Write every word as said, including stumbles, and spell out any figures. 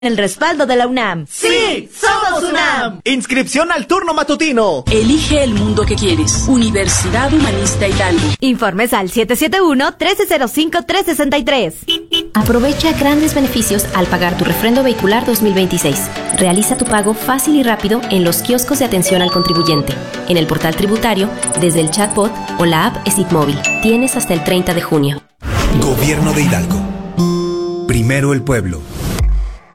El respaldo de la UNAM. ¡Sí! ¡Somos UNAM! Inscripción al turno matutino. Elige el mundo que quieres. Universidad Humanista Hidalgo. Informes al siete siete uno, uno tres cero cinco, tres seis tres. Aprovecha grandes beneficios al pagar tu refrendo vehicular dos mil veintiséis. Realiza tu pago fácil y rápido en los kioscos de atención al contribuyente, en el portal tributario, desde el chatbot o la app E S I T Móvil. Tienes hasta el treinta de junio. Gobierno de Hidalgo. Primero el pueblo.